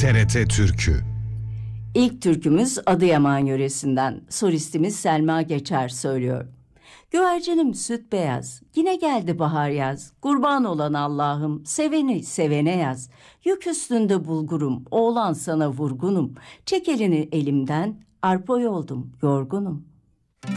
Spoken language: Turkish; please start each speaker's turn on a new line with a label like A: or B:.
A: TRT Türkü.
B: İlk türkümüz Adıyaman yöresinden. Solistimiz Selma Geçer söylüyor. Güvercinim süt beyaz, yine geldi bahar yaz. Kurban olan Allah'ım, seveni sevene yaz. Yük üstünde bulgurum, oğlan sana vurgunum. Çek elini elimden, arpa yoldum, yorgunum.